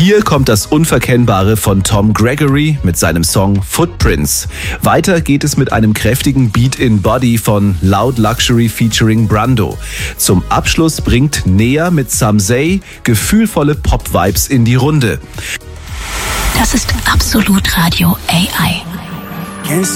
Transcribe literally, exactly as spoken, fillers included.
Hier kommt das Unverkennbare von Tom Gregory mit seinem Song Footprints. Weiter geht es mit einem kräftigen Beat in Body von Loud Luxury featuring Brando. Zum Abschluss bringt Nea mit Samsei gefühlvolle Pop-Vibes in die Runde. Das ist Absolut Radio A I.